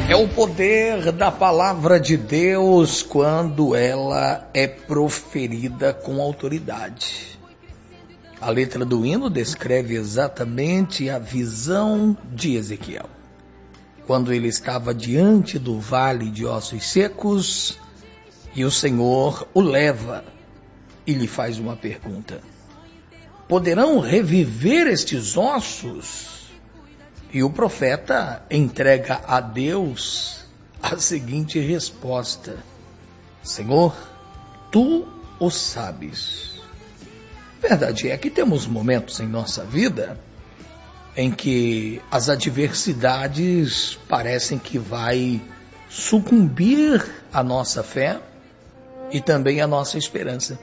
É o poder da palavra de Deus quando ela é proferida com autoridade. A letra do hino descreve exatamente a visão de Ezequiel. Quando ele estava diante do vale de ossos secos e o Senhor o leva e lhe faz uma pergunta: poderão reviver estes ossos? E o profeta entrega a Deus a seguinte resposta: Senhor, tu o sabes. Verdade é que temos momentos em nossa vida em que as adversidades parecem que vai sucumbir a nossa fé e também a nossa esperança.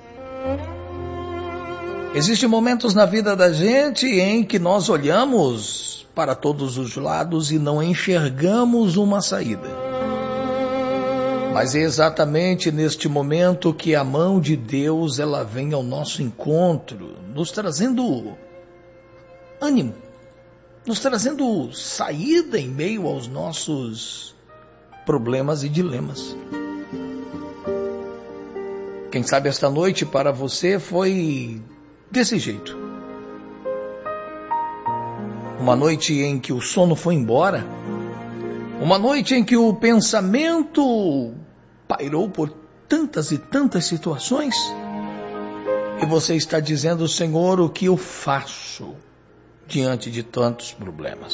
Existem momentos na vida da gente em que nós olhamos para todos os lados e não enxergamos uma saída. Mas é exatamente neste momento que a mão de Deus ela vem ao nosso encontro, nos trazendo ânimo, nos trazendo saída em meio aos nossos problemas e dilemas. Quem sabe esta noite para você foi desse jeito. Uma noite em que o sono foi embora. Uma noite em que o pensamento pairou por tantas e tantas situações. E você está dizendo: Senhor, o que eu faço diante de tantos problemas?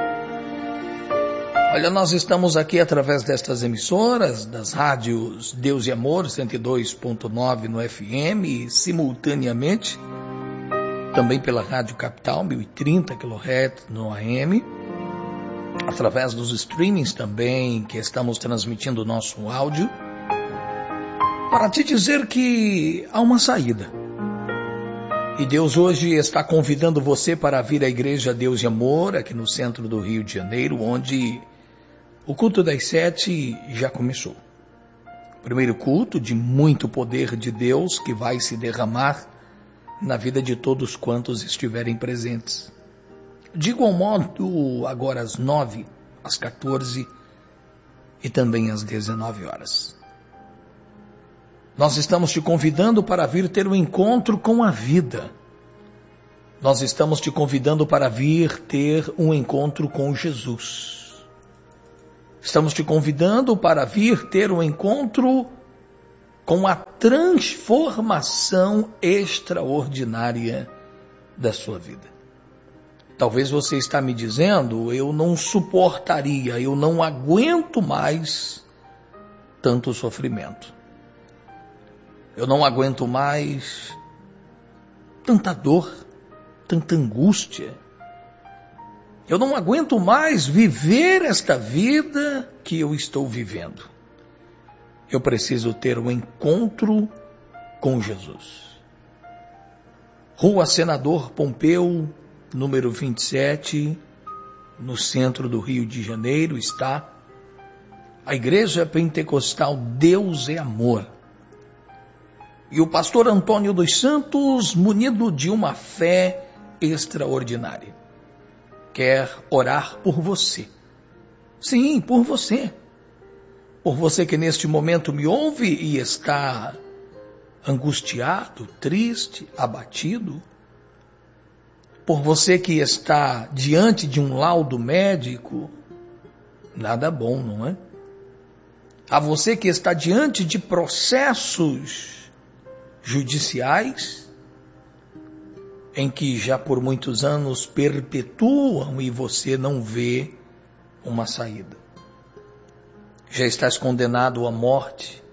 Olha, nós estamos aqui através destas emissoras, das rádios Deus e Amor 102.9 no FM, simultaneamente, também pela Rádio Capital 1030 kHz no AM, através dos streamings também, que estamos transmitindo o nosso áudio, para te dizer que há uma saída. E Deus hoje está convidando você para vir à Igreja Deus e Amor, aqui no centro do Rio de Janeiro, onde o culto das 7 já começou. Primeiro culto de muito poder de Deus que vai se derramar na vida de todos quantos estiverem presentes. De igual modo, agora às 9, às 14 e também às 19 horas. Nós estamos te convidando para vir ter um encontro com a vida. Nós estamos te convidando para vir ter um encontro com Jesus. Estamos te convidando para vir ter um encontro com a transformação extraordinária da sua vida. Talvez você está me dizendo: eu não suportaria, eu não aguento mais tanto sofrimento. Eu não aguento mais tanta dor, tanta angústia. Eu não aguento mais viver esta vida que eu estou vivendo. Eu preciso ter um encontro com Jesus. Rua Senador Pompeu, número 27, no centro do Rio de Janeiro, está a Igreja Pentecostal Deus é Amor. E o pastor Antônio dos Santos, munido de uma fé extraordinária, quer orar por você. Sim, por você. Por você que neste momento me ouve e está angustiado, triste, abatido. Por você que está diante de um laudo médico, nada bom, não é? A você que está diante de processos judiciais, em que já por muitos anos perpetuam e você não vê uma saída. Já estás condenado à morte.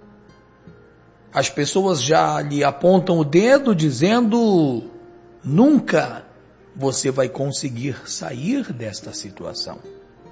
As pessoas já lhe apontam o dedo dizendo: nunca você vai conseguir sair desta situação.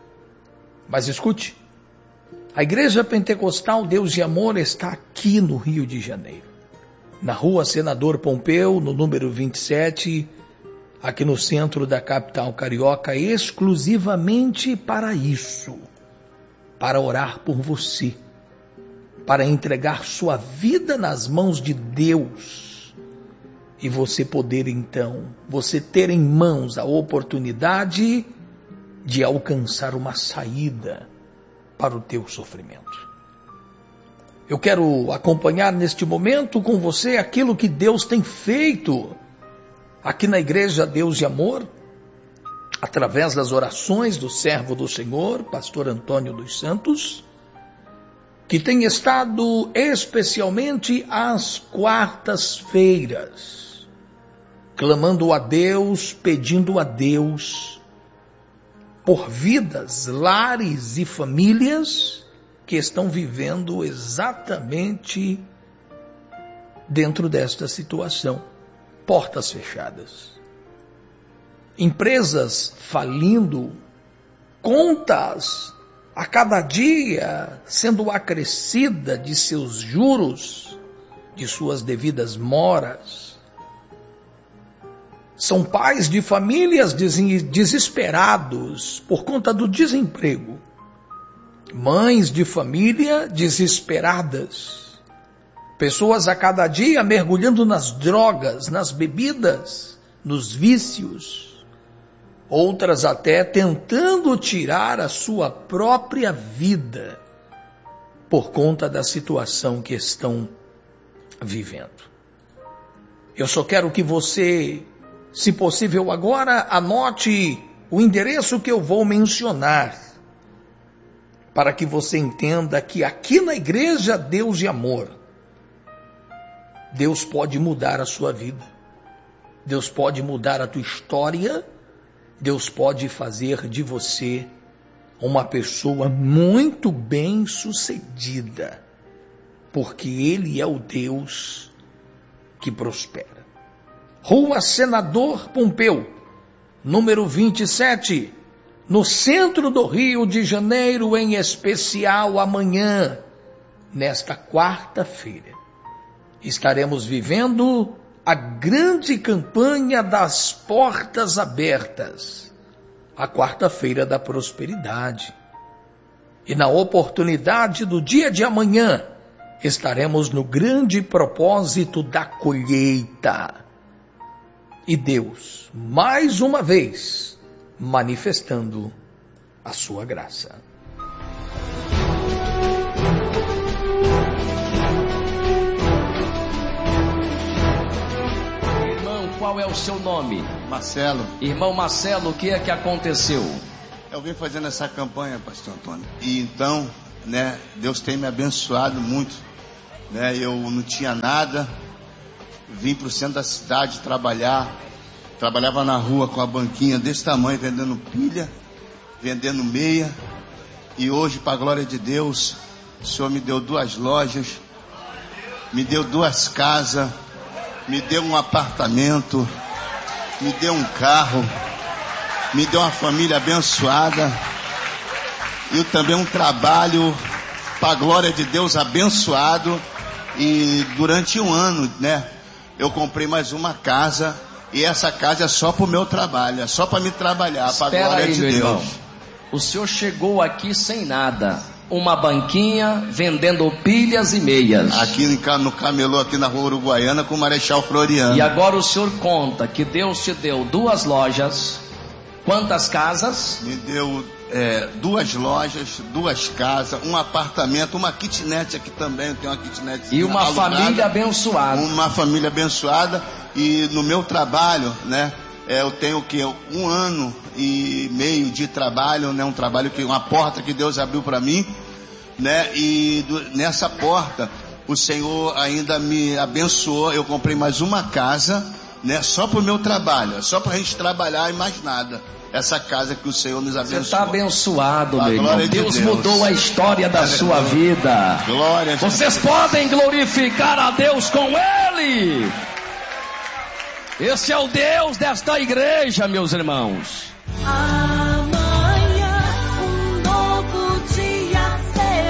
Mas escute, a Igreja Pentecostal Deus e Amor está aqui no Rio de Janeiro, na Rua Senador Pompeu, no número 27, aqui no centro da capital carioca, exclusivamente para isso. Para orar por você, para entregar sua vida nas mãos de Deus e você poder então, você ter em mãos a oportunidade de alcançar uma saída para o teu sofrimento. Eu quero acompanhar neste momento com você aquilo que Deus tem feito aqui na Igreja Deus e Amor, através das orações do servo do Senhor, pastor Antônio dos Santos, que tem estado especialmente às quartas-feiras, clamando a Deus, pedindo a Deus por vidas, lares e famílias que estão vivendo exatamente dentro desta situação. Portas fechadas, empresas falindo, contas a cada dia sendo acrescida de seus juros, de suas devidas moras. São pais de famílias desesperados por conta do desemprego. Mães de família desesperadas. Pessoas a cada dia mergulhando nas drogas, nas bebidas, nos vícios. Outras até tentando tirar a sua própria vida por conta da situação que estão vivendo. Eu só quero que você, se possível agora, anote o endereço que eu vou mencionar, para que você entenda que aqui na Igreja Deus e Amor, Deus pode mudar a sua vida. Deus pode mudar a tua história. Deus pode fazer de você uma pessoa muito bem-sucedida, porque Ele é o Deus que prospera. Rua Senador Pompeu, número 27, no centro do Rio de Janeiro, em especial amanhã, nesta quarta-feira, estaremos vivendo a grande campanha das portas abertas, a quarta-feira da prosperidade. E na oportunidade do dia de amanhã, estaremos no grande propósito da colheita. E Deus, mais uma vez, manifestando a sua graça. Irmão, qual é o seu nome? Marcelo. Irmão Marcelo, o que é que aconteceu? Eu vim fazendo essa campanha, pastor Antônio. E então, Deus tem me abençoado muito. Eu não tinha nada. Vim para o centro da cidade trabalhar. Trabalhava na rua com a banquinha desse tamanho, vendendo pilha, vendendo meia. E hoje, para a glória de Deus, o Senhor me deu 2 lojas, me deu 2 casas, me deu um apartamento, me deu um carro, me deu uma família abençoada. E também um trabalho, para a glória de Deus, abençoado. E durante um ano, eu comprei mais uma casa. E essa casa é só para o meu trabalho, é só para me trabalhar, para a glória aí, de meu Deus. Irmão. O senhor chegou aqui sem nada, uma banquinha vendendo pilhas e meias. Aqui no camelô, aqui na rua Uruguaiana, com o Marechal Floriano. E agora o senhor conta que Deus te deu 2 lojas, quantas casas? Me deu 2 lojas, 2 casas, um apartamento, uma kitnet aqui também, eu tenho uma kitnet. E uma família abençoada. Uma família abençoada. E no meu trabalho, eu tenho 1 ano e meio de trabalho, um trabalho uma porta que Deus abriu para mim, e nessa porta o Senhor ainda me abençoou. Eu comprei mais uma casa, só para o meu trabalho, só para a gente trabalhar e mais nada. Essa casa que o Senhor nos abençoou. Você está abençoado, meu irmão. Deus mudou a história da sua vida. Glória a Deus. Vocês podem glorificar a Deus com Ele. Esse é o Deus desta igreja, meus irmãos. Amanhã um novo dia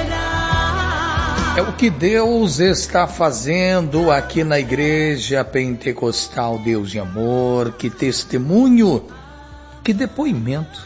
será. É o que Deus está fazendo aqui na Igreja Pentecostal Deus e Amor. Que testemunho, que depoimento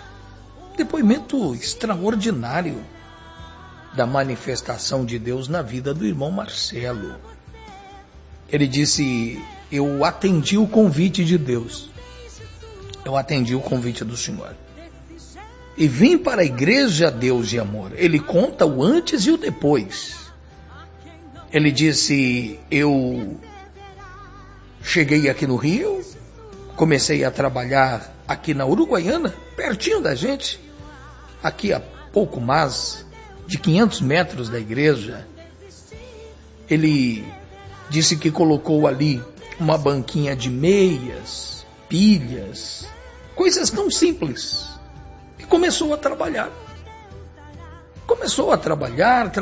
extraordinário da manifestação de Deus na vida do irmão Marcelo. Ele disse: eu atendi o convite de Deus, eu atendi o convite do Senhor. e vim para a igreja Deus e Amor. Ele conta o antes e o depois. Ele disse, eu cheguei aqui no Rio, comecei a trabalhar aqui na Uruguaiana, pertinho da gente, aqui a pouco mais de 500 metros da igreja. Ele disse que colocou ali uma banquinha de meias, pilhas, coisas tão simples. E começou a trabalhar. Começou a trabalhar,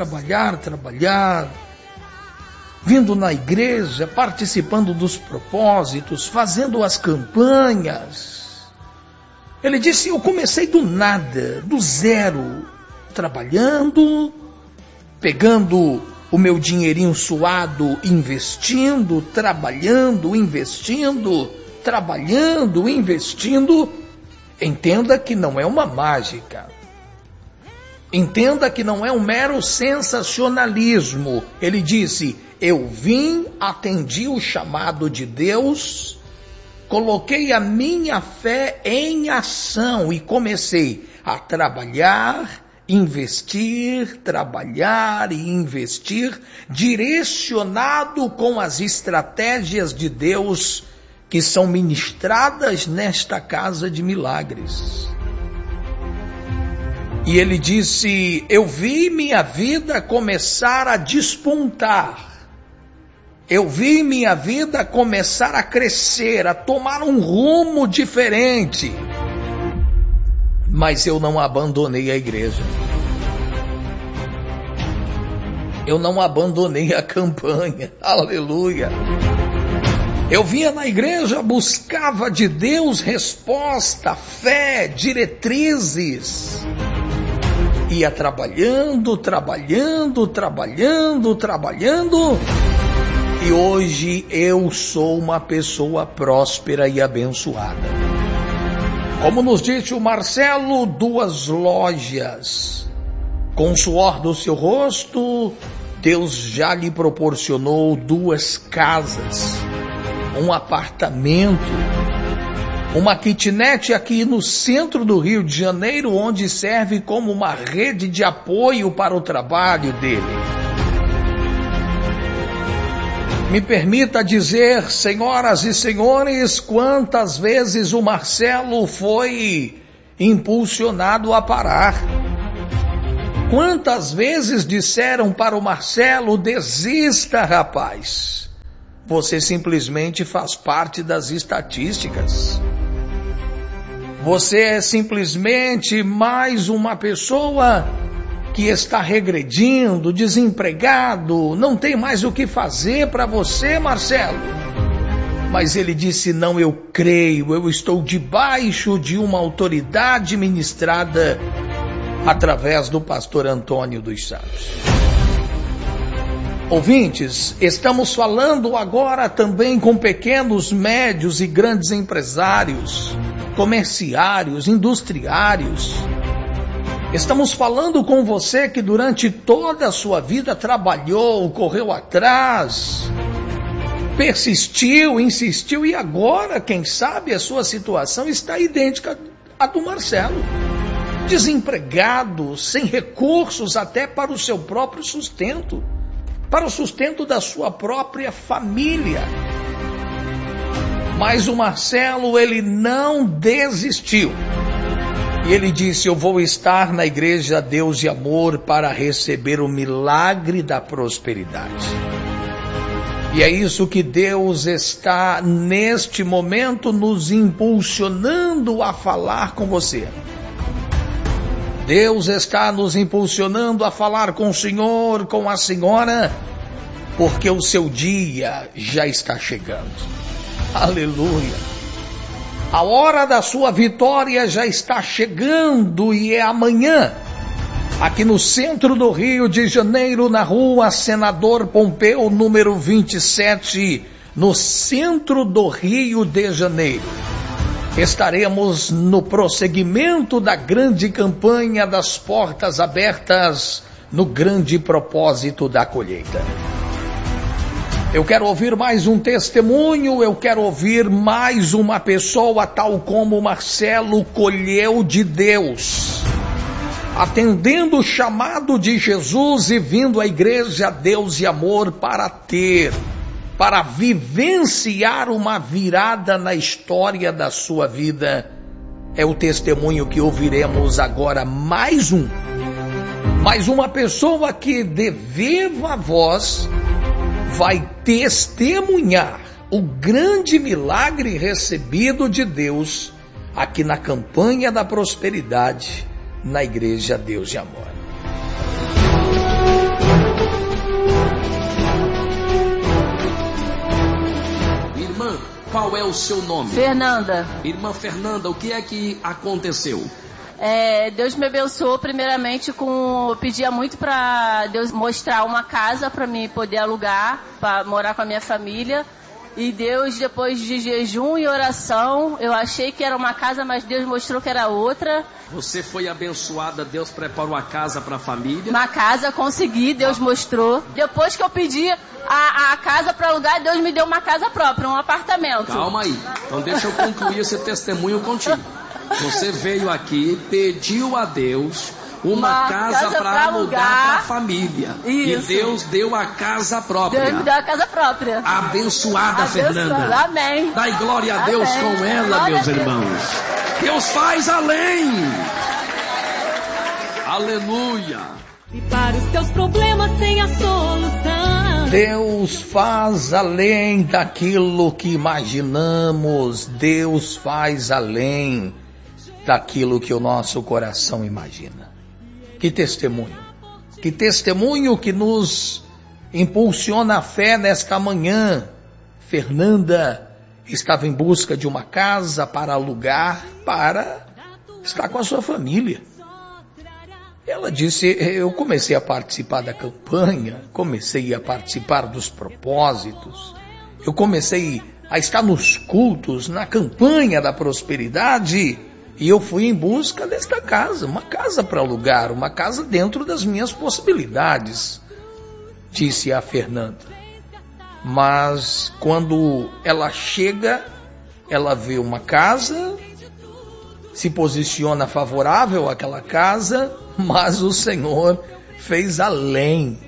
vindo na igreja, participando dos propósitos, fazendo as campanhas. Ele disse, eu comecei do nada, do zero, trabalhando, pegando o meu dinheirinho suado, investindo, trabalhando, investindo. Entenda que não é uma mágica. Entenda que não é um mero sensacionalismo. Ele disse, eu vim, atendi o chamado de Deus, coloquei a minha fé em ação e comecei a trabalhar, investir, direcionado com as estratégias de Deus que são ministradas nesta casa de milagres. E ele disse, eu vi minha vida começar a despontar. Eu vi minha vida começar a crescer, a tomar um rumo diferente. Mas eu não abandonei a igreja. Eu não abandonei a campanha. Aleluia. Eu vinha na igreja, buscava de Deus resposta, fé, diretrizes. Ia trabalhando. E hoje eu sou uma pessoa próspera e abençoada. Como nos disse o Marcelo, 2 lojas. Com o suor do seu rosto, Deus já lhe proporcionou 2 casas, um apartamento, uma kitnet aqui no centro do Rio de Janeiro, onde serve como uma rede de apoio para o trabalho dele. Me permita dizer, senhoras e senhores, quantas vezes o Marcelo foi impulsionado a parar. Quantas vezes disseram para o Marcelo, desista, rapaz. Você simplesmente faz parte das estatísticas. Você é simplesmente mais uma pessoa que está regredindo, desempregado, não tem mais o que fazer para você, Marcelo. Mas ele disse, não, eu creio, eu estou debaixo de uma autoridade ministrada através do pastor Antônio dos Santos. Ouvintes, estamos falando agora também com pequenos, médios e grandes empresários, comerciários, industriários. Estamos falando com você que durante toda a sua vida trabalhou, correu atrás, persistiu, insistiu e agora, quem sabe, a sua situação está idêntica à do Marcelo. Desempregado, sem recursos até para o seu próprio sustento, para o sustento da sua própria família. Mas o Marcelo, ele não desistiu. E ele disse, eu vou estar na igreja Deus e Amor para receber o milagre da prosperidade. E é isso que Deus está neste momento nos impulsionando a falar com você. Deus está nos impulsionando a falar com o Senhor, com a senhora, porque o seu dia já está chegando. Aleluia. A hora da sua vitória já está chegando e é amanhã. Aqui no centro do Rio de Janeiro, na rua Senador Pompeu, número 27, no centro do Rio de Janeiro. Estaremos no prosseguimento da grande campanha das portas abertas no grande propósito da colheita. Eu quero ouvir mais um testemunho, eu quero ouvir mais uma pessoa tal como Marcelo colheu de Deus, atendendo o chamado de Jesus e vindo à igreja Deus e Amor para vivenciar uma virada na história da sua vida. É o testemunho que ouviremos agora. Mais uma pessoa que de viva voz vai testemunhar o grande milagre recebido de Deus aqui na campanha da prosperidade na igreja Deus e Amor. Irmã, qual é o seu nome? Fernanda. Irmã Fernanda, o que é que aconteceu? Deus me abençoou primeiramente eu pedia muito para Deus mostrar uma casa para mim poder alugar, para morar com a minha família. E Deus, depois de jejum e oração, eu achei que era uma casa, mas Deus mostrou que era outra. Você foi abençoada, Deus preparou a casa para a família? Uma casa, consegui, Deus mostrou. Depois que eu pedi a casa para alugar, Deus me deu uma casa própria, um apartamento. Calma aí, então deixa eu concluir esse testemunho contigo. Você veio aqui, pediu a Deus uma casa para alugar para a família. Isso. E Deus deu a casa própria. Deus me deu a casa própria. Abençoada, Fernanda. Amém. Dai glória a Deus com ela, glória meus irmãos. Deus faz além. Aleluia. E para os teus problemas tem a solução. Deus faz além daquilo que imaginamos. Deus faz além daquilo que o nosso coração imagina. Que testemunho que nos impulsiona a fé nesta manhã. Fernanda estava em busca de uma casa para alugar, para estar com a sua família. Ela disse, eu comecei a participar da campanha, comecei a participar dos propósitos, eu comecei a estar nos cultos, na campanha da prosperidade, e eu fui em busca desta casa, uma casa para alugar, uma casa dentro das minhas possibilidades, disse a Fernanda. Mas quando ela chega, ela vê uma casa, se posiciona favorável àquela casa, mas o Senhor fez além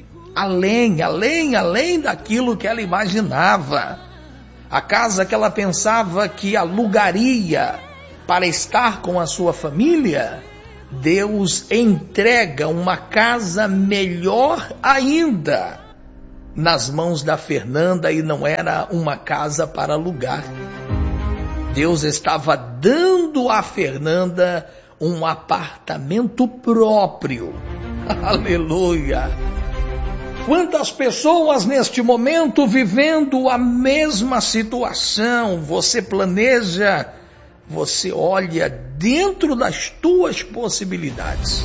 daquilo que ela imaginava. A casa que ela pensava que alugaria para estar com a sua família, Deus entrega uma casa melhor ainda nas mãos da Fernanda, e não era uma casa para alugar. Deus estava dando a Fernanda um apartamento próprio. Aleluia! Quantas pessoas neste momento vivendo a mesma situação? Você planeja, você olha dentro das tuas possibilidades,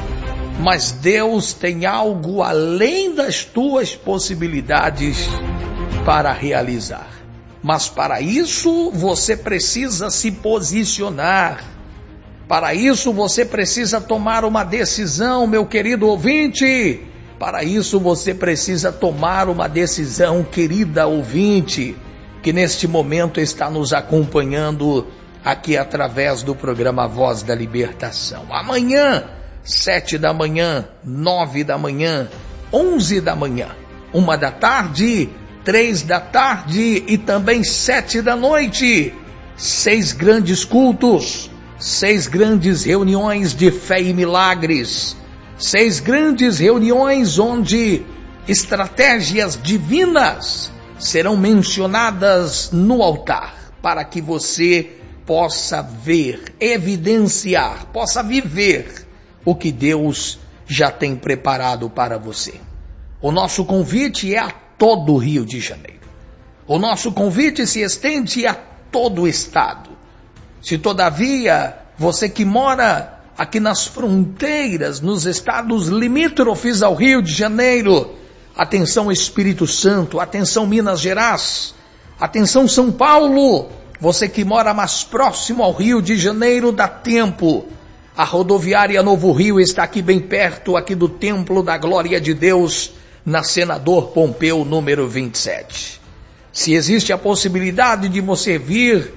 mas Deus tem algo além das tuas possibilidades para realizar. Mas para isso você precisa se posicionar. Para isso você precisa tomar uma decisão, meu querido ouvinte. Para isso você precisa tomar uma decisão, querida ouvinte, que neste momento está nos acompanhando aqui através do programa Voz da Libertação. Amanhã, 7 da manhã, 9 da manhã, 11 da manhã, 1 da tarde, 3 da tarde e também 7 da noite. 6 grandes cultos, 6 grandes reuniões de fé e milagres, 6 grandes reuniões onde estratégias divinas serão mencionadas no altar, para que você possa ver, evidenciar, possa viver o que Deus já tem preparado para você. O nosso convite é a todo o Rio de Janeiro. O nosso convite se estende a todo o estado. Se todavia você que mora aqui nas fronteiras, nos estados limítrofes ao Rio de Janeiro, atenção Espírito Santo, atenção Minas Gerais, atenção São Paulo, você que mora mais próximo ao Rio de Janeiro, dá tempo. A rodoviária Novo Rio está aqui bem perto, aqui do Templo da Glória de Deus, na Senador Pompeu, número 27. Se existe a possibilidade de você vir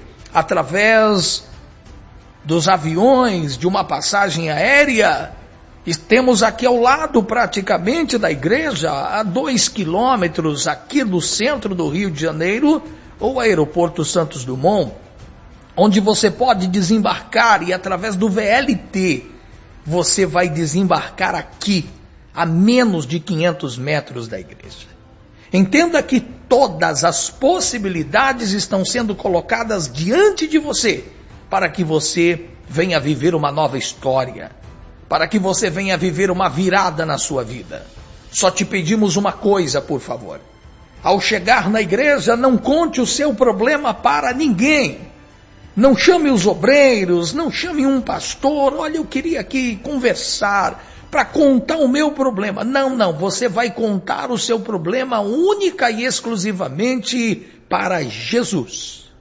através dos aviões, de uma passagem aérea, temos aqui ao lado praticamente da igreja, a 2 quilômetros aqui do centro do Rio de Janeiro, o aeroporto Santos Dumont, onde você pode desembarcar e através do VLT, você vai desembarcar aqui, a menos de 500 metros da igreja. Entenda que todas as possibilidades estão sendo colocadas diante de você, para que você venha viver uma nova história, para que você venha viver uma virada na sua vida. Só te pedimos uma coisa, por favor. Ao chegar na igreja, não conte o seu problema para ninguém. Não chame os obreiros, não chame um pastor. Olha, eu queria aqui conversar para contar o meu problema. Não, você vai contar o seu problema única e exclusivamente para Jesus.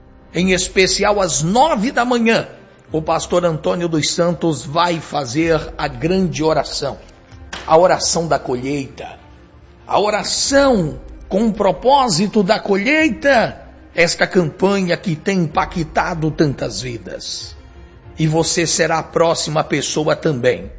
Em especial às 9 da manhã, o pastor Antônio dos Santos vai fazer a grande oração. A oração da colheita. A oração com o propósito da colheita. Esta campanha que tem impactado tantas vidas. E você será a próxima pessoa também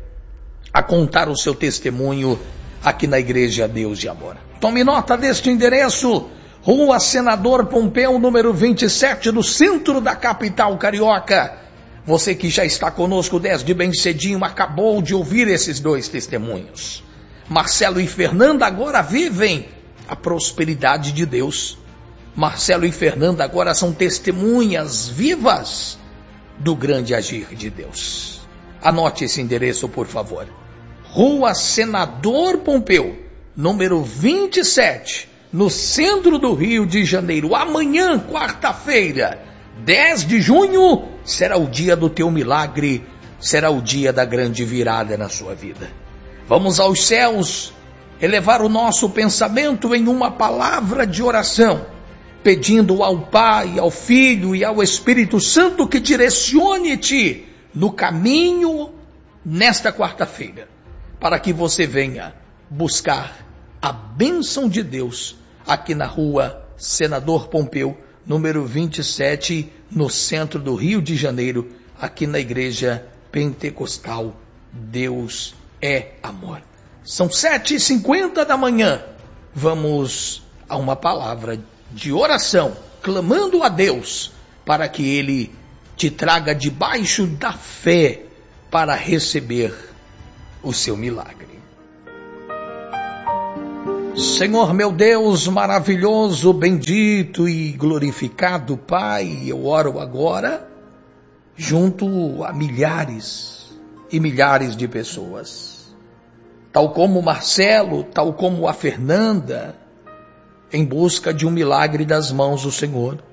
a contar o seu testemunho aqui na Igreja Deus de Amor. Tome nota deste endereço, Rua Senador Pompeu, número 27, no centro da capital carioca. Você que já está conosco desde bem cedinho, acabou de ouvir esses 2 testemunhos. Marcelo e Fernanda agora vivem a prosperidade de Deus. Marcelo e Fernanda agora são testemunhas vivas do grande agir de Deus. Anote esse endereço, por favor. Rua Senador Pompeu, número 27, no centro do Rio de Janeiro. Amanhã, quarta-feira, 10 de junho, será o dia do teu milagre, será o dia da grande virada na sua vida. Vamos aos céus, elevar o nosso pensamento em uma palavra de oração, pedindo ao Pai, ao Filho e ao Espírito Santo que direcione-te no caminho nesta quarta-feira, para que você venha buscar a bênção de Deus aqui na Rua Senador Pompeu, número 27, no centro do Rio de Janeiro, aqui na Igreja Pentecostal Deus é Amor. São 7h50 da manhã. Vamos a uma palavra de oração, clamando a Deus para que Ele te traga debaixo da fé para receber o seu milagre. Senhor meu Deus maravilhoso, bendito e glorificado Pai, eu oro agora junto a milhares e milhares de pessoas, tal como o Marcelo, tal como a Fernanda, em busca de um milagre das mãos do Senhor.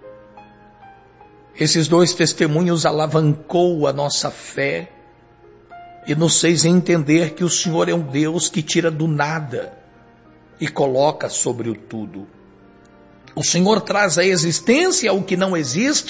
Esses 2 testemunhos alavancou a nossa fé e nos fez entender que o Senhor é um Deus que tira do nada e coloca sobre o tudo. O Senhor traz à existência o que não existe